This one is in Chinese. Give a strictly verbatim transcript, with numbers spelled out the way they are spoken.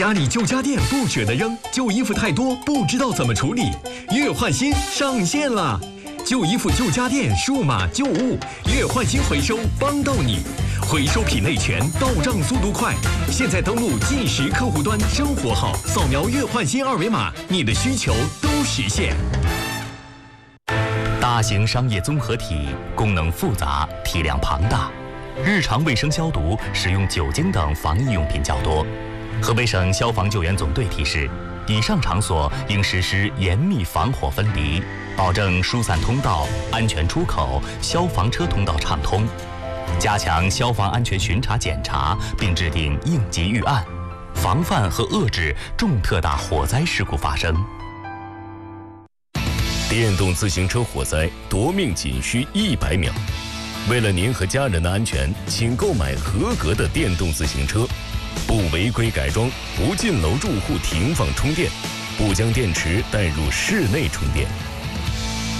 家里旧家电不舍得扔，旧衣服太多不知道怎么处理，月换新上线了。旧衣服、旧家电、数码旧物，月换新回收帮到你，回收品类全，到账速度快。现在登录即时客户端生活号，扫描月换新二维码，你的需求都实现。 大型商业综合体功能复杂，体量庞大，日常卫生消毒使用酒精等防疫用品较多。河北省消防救援总队提示，以上场所应实施严密防火分离，保证疏散通道、安全出口、消防车通道畅通，加强消防安全巡查检查，并制定应急预案，防范和遏制重特大火灾事故发生。 电动自行车火灾夺命仅需一百秒，为了您和家人的安全，请购买合格的电动自行车，不违规改装，不进楼住户停放充电，不将电池带入室内充电。